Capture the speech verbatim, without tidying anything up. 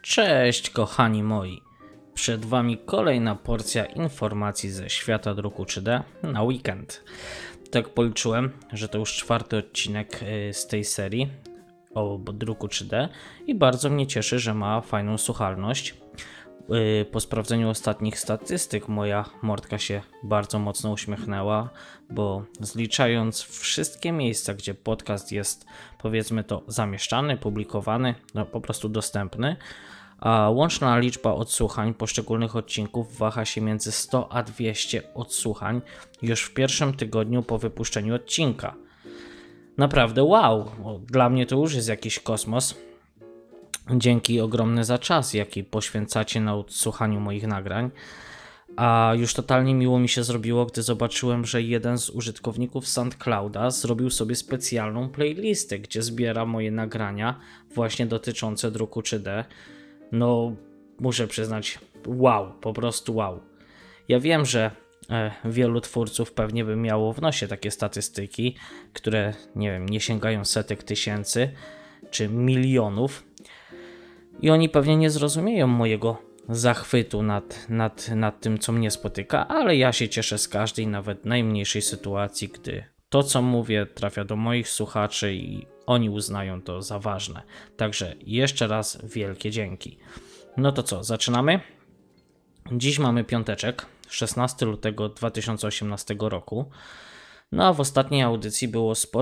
Cześć kochani moi, przed wami kolejna porcja informacji ze świata druku trzy D na weekend. Tak policzyłem, że to już czwarty odcinek z tej serii o druku trzy D i bardzo mnie cieszy, że ma fajną słuchalność. Po sprawdzeniu ostatnich statystyk moja mordka się bardzo mocno uśmiechnęła, bo zliczając wszystkie miejsca, gdzie podcast jest, powiedzmy to, zamieszczany, publikowany, no po prostu dostępny, a łączna liczba odsłuchań poszczególnych odcinków waha się między sto a dwieście odsłuchań już w pierwszym tygodniu po wypuszczeniu odcinka. Naprawdę wow, dla mnie to już jest jakiś kosmos. Dzięki ogromny za czas, jaki poświęcacie na odsłuchaniu moich nagrań. A już totalnie miło mi się zrobiło, gdy zobaczyłem, że jeden z użytkowników SoundClouda zrobił sobie specjalną playlistę, gdzie zbiera moje nagrania właśnie dotyczące druku trzy D. No, muszę przyznać, wow, po prostu wow. Ja wiem, że e, wielu twórców pewnie by miało w nosie takie statystyki, które, nie wiem, nie sięgają setek tysięcy czy milionów. I oni pewnie nie zrozumieją mojego zachwytu nad, nad, nad tym, co mnie spotyka, ale ja się cieszę z każdej, nawet najmniejszej sytuacji, gdy to, co mówię, trafia do moich słuchaczy i oni uznają to za ważne. Także jeszcze raz wielkie dzięki. No to co, zaczynamy? Dziś mamy piąteczek, szesnastego lutego dwa tysiące osiemnastego roku. No a w ostatniej audycji było sporo